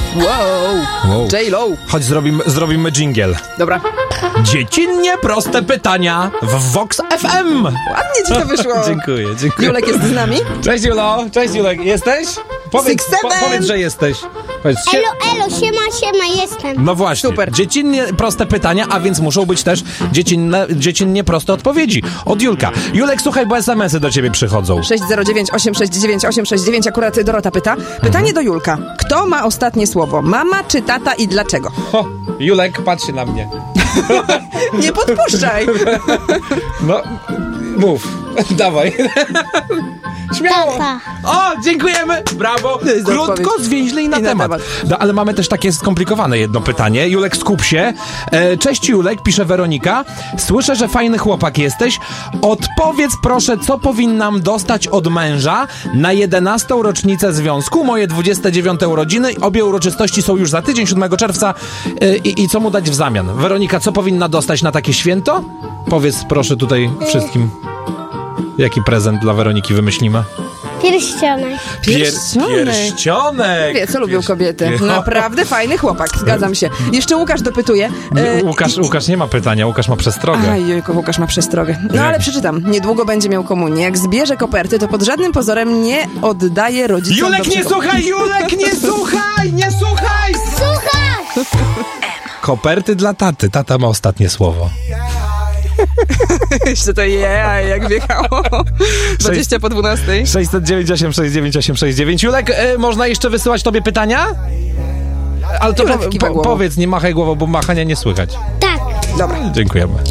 Wow. J-Lo. Chodź, zrobimy dżingiel. Dobra. Dziecinnie proste pytania w Vox FM. Ładnie ci to wyszło. Dziękuję. Julek jest z nami? Cześć Julo, cześć Julek, jesteś? Powiedz, że jesteś. Powiedz, Elo, siema, jestem. No właśnie, Super. dziecinnie proste pytania, a więc muszą być też dziecinnie proste odpowiedzi od Julka. Julek, słuchaj, bo SMS-y do ciebie przychodzą. 609 869 869, akurat Dorota pyta. Pytanie do Julka. Kto ma ostatnie słowo? Mama czy tata i dlaczego? Julek, patrz na mnie. Nie podpuszczaj. No, mów, dawaj. Śmiało. Tata. O, dziękujemy, brawo. To jest Krótko, odpowiedź. zwięźle i na temat. No, ale mamy też takie skomplikowane jedno pytanie. Julek, skup się. Cześć Julek, pisze Weronika. Słyszę, że fajny chłopak jesteś. Odpowiedz proszę, co powinnam dostać od męża na 11. rocznicę związku, moje 29 urodziny. Obie uroczystości są już za tydzień, 7 czerwca. I co mu dać w zamian? Weronika, co powinna dostać na takie święto? Powiedz proszę tutaj wszystkim. Jaki prezent dla Weroniki wymyślimy? Pierścionek. Pierścionek! Wie, co lubią kobiety. Naprawdę fajny chłopak, zgadzam się. Jeszcze Łukasz dopytuje. Łukasz nie ma pytania, Łukasz ma przestrogę. Aj, jejku, Łukasz ma przestrogę. No ale przeczytam. Niedługo będzie miał komunię. Jak zbierze koperty, to pod żadnym pozorem nie oddaje rodzicom Julek, do nie słuchaj! Julek, nie słuchaj! Nie słuchaj! Słuchaj! Koperty dla taty. Tata ma ostatnie słowo. Jeszcze to jak wjechało. 20 po 12. 609 869 869. Julek, można jeszcze wysyłać tobie pytania? Ale to Julek kiwa głową. powiedz, nie machaj głową, bo machania nie słychać. Tak. Dobra. Dziękujemy.